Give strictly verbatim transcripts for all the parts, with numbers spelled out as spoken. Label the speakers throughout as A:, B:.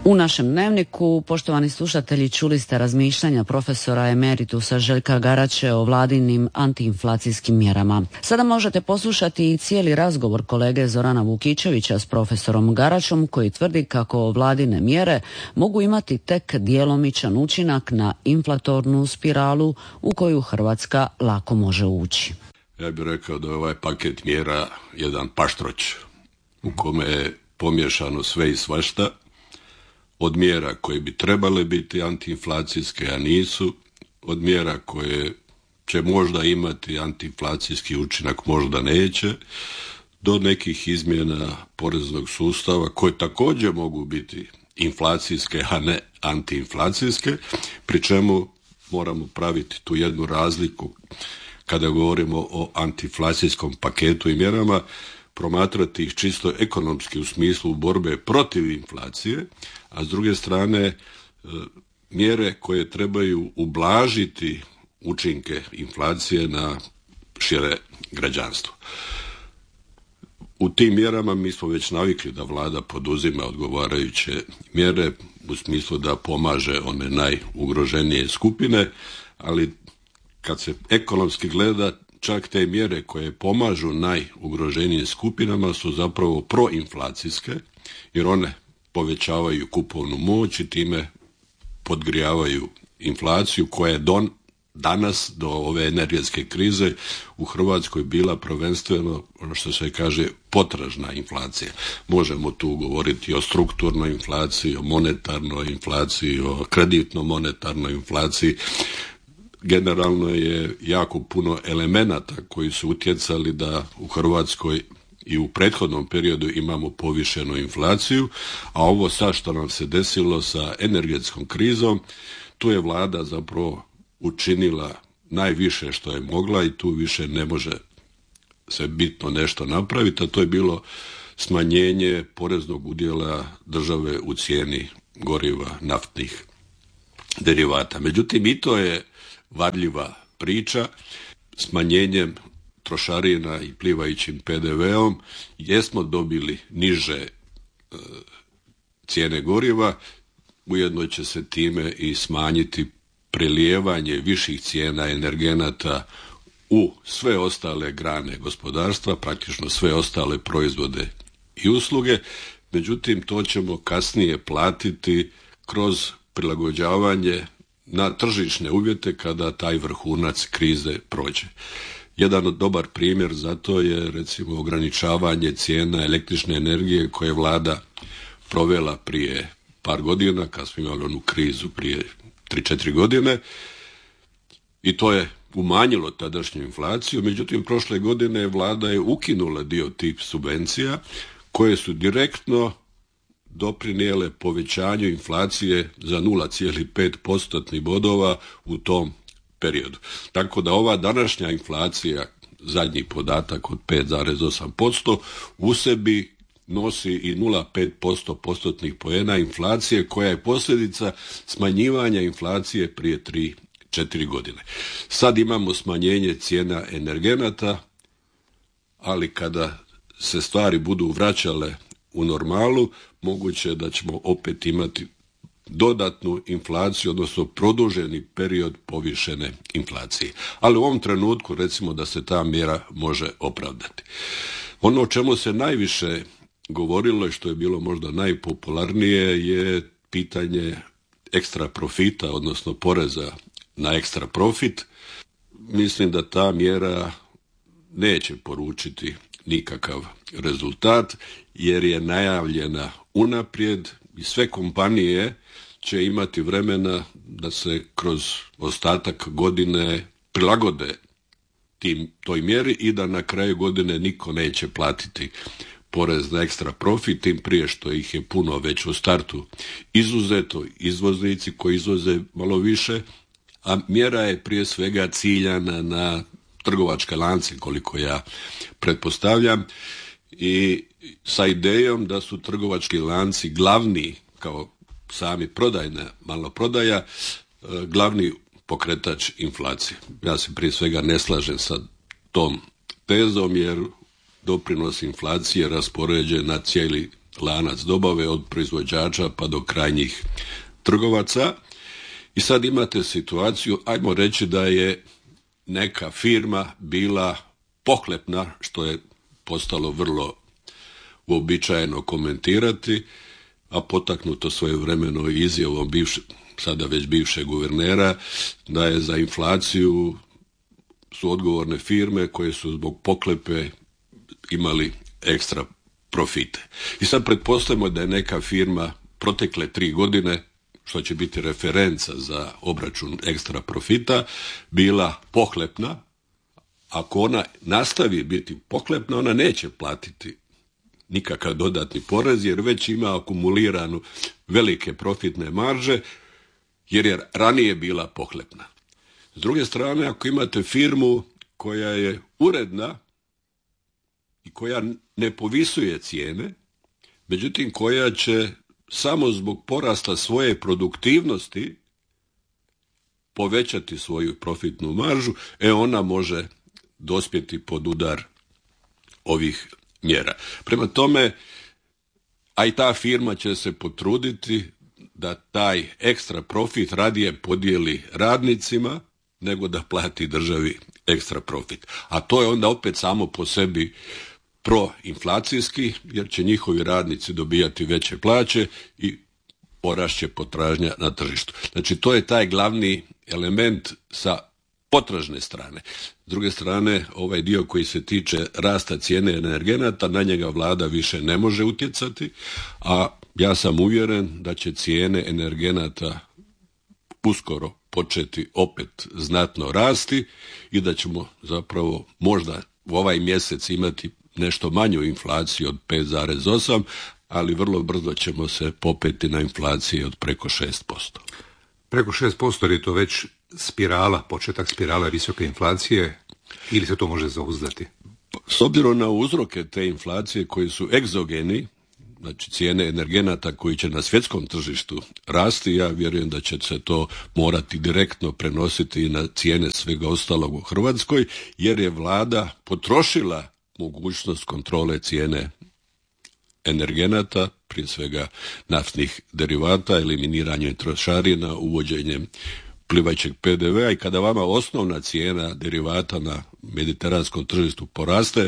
A: U našem dnevniku, poštovani slušatelji, čuli ste razmišljanja profesora emeritusa Željka Garače o vladinim antiinflacijskim mjerama. Sada možete poslušati i cijeli razgovor kolege Zorana Vukičevića s profesorom Garačom, koji tvrdi kako vladine mjere mogu imati tek djelomičan učinak na inflatornu spiralu u koju Hrvatska lako može ući.
B: Ja bih rekao da je ovaj paket mjera jedan paštroć u kome je pomiješano sve i svašta, od mjera koje bi trebale biti antiinflacijske, a nisu, od mjera koje će možda imati antiinflacijski učinak, možda neće, do nekih izmjena poreznog sustava koje također mogu biti inflacijske, a ne antiinflacijske, pri čemu moramo praviti tu jednu razliku kada govorimo o antiinflacijskom paketu i mjerama, promatrati ih čisto ekonomski u smislu borbe protiv inflacije, a s druge strane mjere koje trebaju ublažiti učinke inflacije na šire građanstvo. U tim mjerama mi smo već navikli da vlada poduzima odgovarajuće mjere u smislu da pomaže one najugroženije skupine, ali kad se ekonomski gleda, čak te mjere koje pomažu najugroženijim skupinama su zapravo proinflacijske, jer one povećavaju kupovnu moć i time podgrijavaju inflaciju koja je don, danas do ove energetske krize u Hrvatskoj bila prvenstveno, ono što se kaže, potražna inflacija. Možemo tu govoriti o strukturnoj inflaciji, o monetarnoj inflaciji, o kreditno-monetarnoj inflaciji. Generalno je jako puno elemenata koji su utjecali da u Hrvatskoj i u prethodnom periodu imamo povišenu inflaciju, a ovo sad što nam se desilo sa energetskom krizom, tu je vlada zapravo učinila najviše što je mogla i tu više ne može se bitno nešto napraviti, a to je bilo smanjenje poreznog udjela države u cijeni goriva, naftnih derivata. Međutim, i to je varljiva priča. Smanjenjem trošarina i plivajućim pe de veom jesmo dobili niže e, cijene goriva, ujedno će se time i smanjiti prelijevanje viših cijena energenata u sve ostale grane gospodarstva, praktično sve ostale proizvode i usluge. Međutim, to ćemo kasnije platiti kroz prilagođavanje na tržišne uvjete kada taj vrhunac krize prođe. Jedan od dobar primjer za to je recimo ograničavanje cijena električne energije koje je vlada provela prije par godina, kad smo imali onu krizu prije tri četiri godine, i to je umanjilo tadašnju inflaciju. Međutim, prošle godine vlada je ukinula dio tih subvencija koje su direktno doprinijele povećanju inflacije za nula zarez pet postotnih bodova u tom periodu. Tako da ova današnja inflacija, zadnji podatak od pet zarez osam posto, u sebi nosi i nula zarez pet posto postotnih poena inflacije koja je posljedica smanjivanja inflacije prije tri četiri godine. Sad imamo smanjenje cijena energenata, ali kada se stvari budu vraćale u normalu, moguće je da ćemo opet imati dodatnu inflaciju, odnosno produženi period povišene inflacije. Ali u ovom trenutku recimo da se ta mjera može opravdati. Ono o čemu se najviše govorilo i što je bilo možda najpopularnije je pitanje ekstra profita, odnosno poreza na ekstra profit. Mislim da ta mjera neće poručiti nikakav rezultat, jer je najavljena unaprijed i sve kompanije će imati vremena da se kroz ostatak godine prilagode tim, toj mjeri i da na kraju godine niko neće platiti porez na ekstra profit, tim prije što ih je puno već u startu izuzeto, izvoznici koji izvoze malo više, a mjera je prije svega ciljana na trgovačke lance, koliko ja pretpostavljam, i sa idejom da su trgovački lanci glavni, kao sami prodajna maloprodaja, glavni pokretač inflacije. Ja se prije svega ne slažem sa tom tezom, jer doprinos inflacije raspoređen na cijeli lanac dobave od proizvođača pa do krajnjih trgovaca. I sad imate situaciju, ajmo reći da je neka firma bila pohlepna, što je postalo vrlo uobičajeno komentirati, a potaknuto svojevremeno izjavom bivše, sada već bivšeg guvernera, da je za inflaciju su odgovorne firme koje su zbog pohlepe imali ekstra profite. I sad pretpostavimo da je neka firma protekle tri godine, što će biti referenca za obračun ekstra profita, bila pohlepna. Ako ona nastavi biti pohlepna, ona neće platiti nikakav dodatni porez, jer već ima akumuliranu velike profitne marže, jer je ranije bila pohlepna. S druge strane, ako imate firmu koja je uredna i koja ne povisuje cijene, međutim koja će samo zbog porasta svoje produktivnosti povećati svoju profitnu maržu, e ona može dospjeti pod udar ovih mjera. Prema tome, a i ta firma će se potruditi da taj ekstra profit radije podijeli radnicima nego da plati državi ekstra profit. A to je onda opet samo po sebi proinflacijski, jer će njihovi radnici dobijati veće plaće i porašće potražnja na tržištu. Znači, to je taj glavni element sa potražne strane. S druge strane, ovaj dio koji se tiče rasta cijene energenata, na njega vlada više ne može utjecati, a ja sam uvjeren da će cijene energenata uskoro početi opet znatno rasti i da ćemo zapravo možda u ovaj mjesec imati nešto manju inflaciju od pet zarez osam, ali vrlo brzo ćemo se popeti na inflaciji od preko šest posto.
C: Preko šest posto je to već spirala, početak spirala visoke inflacije, ili se to može zauzdati?
B: S obzirom na uzroke te inflacije koji su egzogeni, znači cijene energenata koji će na svjetskom tržištu rasti, ja vjerujem da će se to morati direktno prenositi na cijene svega ostalog u Hrvatskoj, jer je vlada potrošila mogućnost kontrole cijene energenata, prije svega naftnih derivata, eliminiranje trošarina, uvođenjem plivajućeg pe de ve a, i kada vama osnovna cijena derivata na mediteranskom tržištu poraste,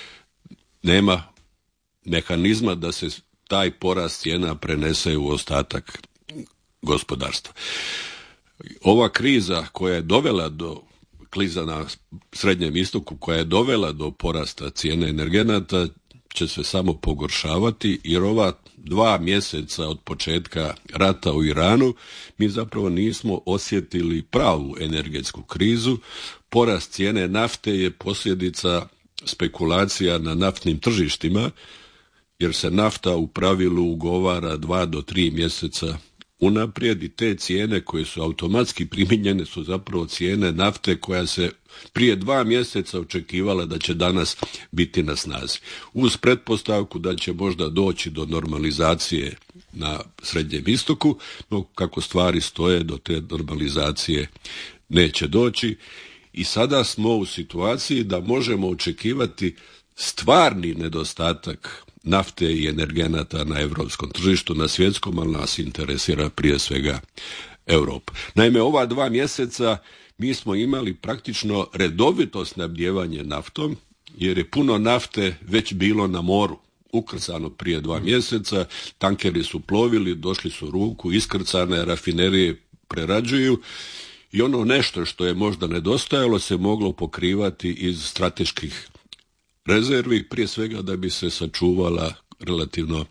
B: nema mehanizma da se taj porast cijena prenese u ostatak gospodarstva. Ova kriza koja je dovela do kriza na Srednjem istoku, koja je dovela do porasta cijene energenata, će se samo pogoršavati, jer ova dva mjeseca od početka rata u Iranu mi zapravo nismo osjetili pravu energetsku krizu. Porast cijene nafte je posljedica spekulacija na naftnim tržištima, jer se nafta u pravilu ugovara dva do tri mjeseca unaprijed i te cijene koje su automatski primijenjene su zapravo cijene nafte koja se prije dva mjeseca očekivala da će danas biti na snazi. Uz pretpostavku da će možda doći do normalizacije na Srednjem istoku, no kako stvari stoje do te normalizacije neće doći. I sada smo u situaciji da možemo očekivati stvarni nedostatak nafte i energenata na europskom tržištu, na svjetskom, ali nas interesira prije svega Europa. Naime, ova dva mjeseca mi smo imali praktično redovito snabdijevanje naftom, jer je puno nafte već bilo na moru, ukrcano prije dva mjeseca, tankeri su plovili, došli su u ruku, iskrcane, rafinerije prerađuju i ono nešto što je možda nedostajalo se moglo pokrivati iz strateških rezervi, prije svega da bi se sačuvala relativno,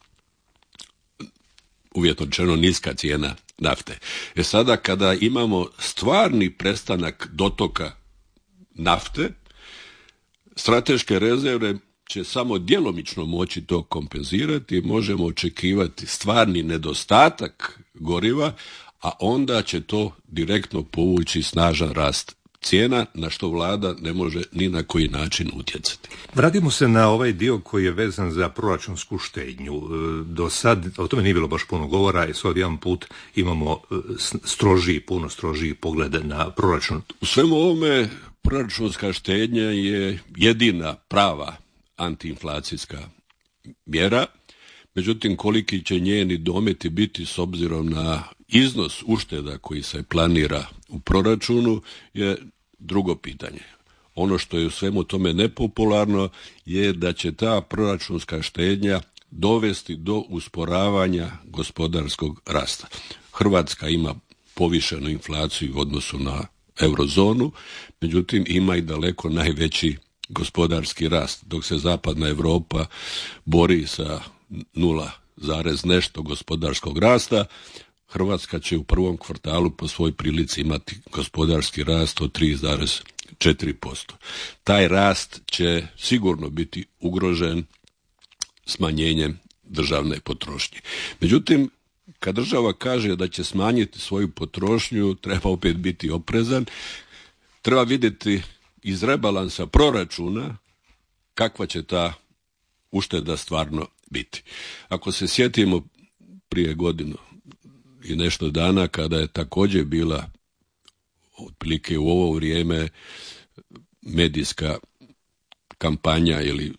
B: uvjetno rečeno, niska cijena nafte. E sada kada imamo stvarni prestanak dotoka nafte, strateške rezerve će samo djelomično moći to kompenzirati i možemo očekivati stvarni nedostatak goriva, a onda će to direktno povući snažan rast cijena, na što vlada ne može ni na koji način utjecati.
C: Vratimo se na ovaj dio koji je vezan za proračunsku štednju. Do sad, o tome nije bilo baš puno govora, i sad jedan put imamo strožiji, puno strožiji pogled na proračun.
B: U svemu ovome proračunska štednja je jedina prava antiinflacijska mjera. Međutim, koliki će njeni dometi biti s obzirom na iznos ušteda koji se planira u proračunu je drugo pitanje. Ono što je u svemu tome nepopularno je da će ta proračunska štednja dovesti do usporavanja gospodarskog rasta. Hrvatska ima povišenu inflaciju u odnosu na eurozonu, međutim ima i daleko najveći gospodarski rast, dok se zapadna Europa bori sa nula zarez nešto gospodarskog rasta. Hrvatska će u prvom kvartalu po svoj prilici imati gospodarski rast od tri zarez četiri posto. Taj rast će sigurno biti ugrožen smanjenjem državne potrošnje. Međutim, kad država kaže da će smanjiti svoju potrošnju, treba opet biti oprezan. Treba vidjeti iz rebalansa proračuna kakva će ta ušteda stvarno biti. Ako se sjetimo prije godinu i nešto dana, kada je također bila otprilike u ovo vrijeme medijska kampanja ili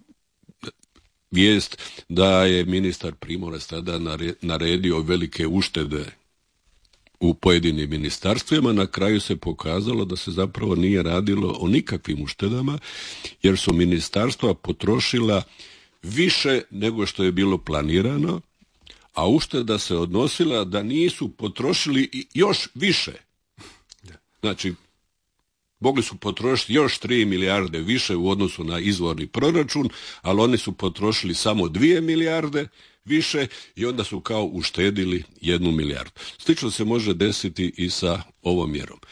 B: vijest da je ministar Primorac tada naredio velike uštede u pojedinim ministarstvima, na kraju se pokazalo da se zapravo nije radilo o nikakvim uštedama, jer su ministarstva potrošila više nego što je bilo planirano, a ušteda se odnosila da nisu potrošili još više. Znači, mogli su potrošiti još tri milijarde više u odnosu na izvorni proračun, ali oni su potrošili samo dvije milijarde više i onda su kao uštedili jednu milijardu. Slično se može desiti i sa ovom mjerom.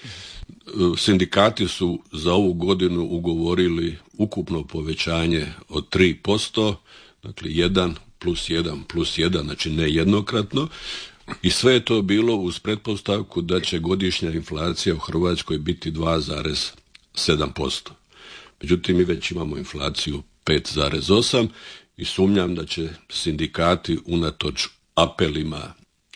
B: Sindikati su za ovu godinu ugovorili ukupno povećanje od tri posto, dakle jedan plus jedan plus jedan, znači ne jednokratno, i sve je to bilo uz pretpostavku da će godišnja inflacija u Hrvatskoj biti dva zarez sedam posto. Međutim, mi već imamo inflaciju pet zarez osam i sumnjam da će sindikati unatoč apelima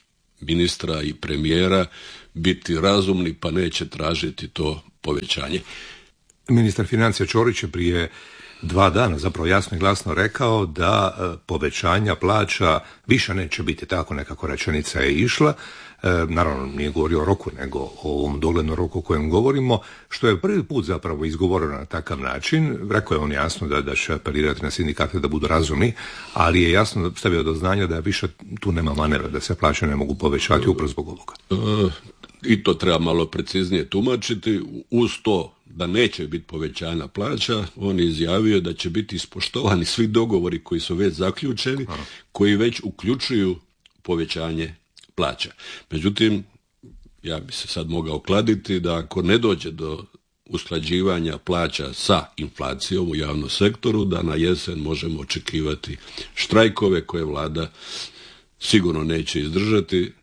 B: ministra i premijera biti razumni pa neće tražiti to povećanje.
C: Ministar financija Ćorić je prije dva dana zapravo jasno i glasno rekao da e, povećanja plaća više neće biti, tako nekako rečenica je išla. E, naravno nije govorio o roku, nego o ovom doglednom roku o kojem govorimo, što je prvi put zapravo izgovoreno na takav način. Rekao je on jasno da, da će apelirati na sindikate da budu razumni, ali je jasno stavio do znanja da više tu nema manevra, da se plaće ne mogu povećati upravo zbog ovoga.
B: Uh, I to treba malo preciznije tumačiti. Uz to da neće biti povećanja plaća, on je izjavio da će biti ispoštovani svi dogovori koji su već zaključeni, Aha. koji već uključuju povećanje plaća. Međutim, ja bi se sad mogao kladiti da ako ne dođe do usklađivanja plaća sa inflacijom u javnom sektoru, da na jesen možemo očekivati štrajkove koje vlada sigurno neće izdržati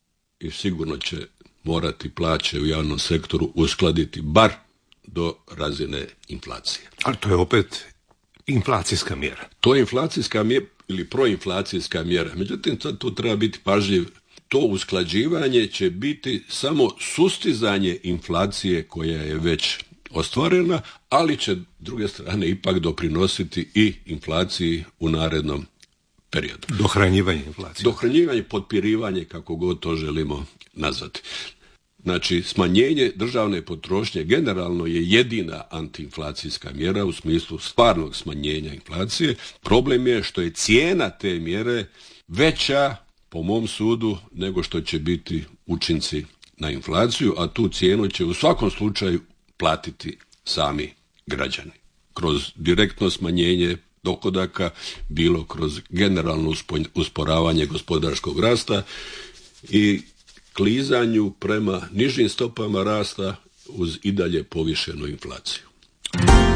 B: i sigurno će morati plaće u javnom sektoru uskladiti bar do razine inflacije.
C: Ali to je opet inflacijska mjera.
B: To je inflacijska mjera ili proinflacijska mjera. Međutim, tu treba biti pažljiv. To usklađivanje će biti samo sustizanje inflacije koja je već ostvarena, ali će s druge strane ipak doprinositi i inflaciji u narednom periodu.
C: Dohranjivanje inflacije.
B: Dohranjivanje, potpirivanje, kako god to želimo nazvati. Znači, smanjenje državne potrošnje generalno je jedina antiinflacijska mjera u smislu stvarnog smanjenja inflacije. Problem je što je cijena te mjere veća, po mom sudu, nego što će biti učinci na inflaciju, a tu cijenu će u svakom slučaju platiti sami građani. Kroz direktno smanjenje dohodaka, bilo kroz generalno usporavanje gospodarskog rasta i klizanju prema nižim stopama rasta uz i dalje povišenu inflaciju.